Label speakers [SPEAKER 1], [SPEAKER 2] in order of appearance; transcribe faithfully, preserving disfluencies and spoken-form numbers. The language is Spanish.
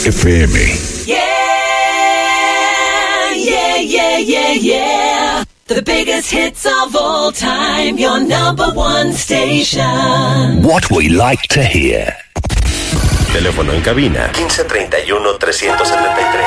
[SPEAKER 1] F M.
[SPEAKER 2] Yeah, yeah, yeah, yeah, yeah. The biggest hits of all time, your number one station.
[SPEAKER 1] What we like to hear.
[SPEAKER 3] Teléfono en cabina quince treinta y uno trescientos setenta y tres.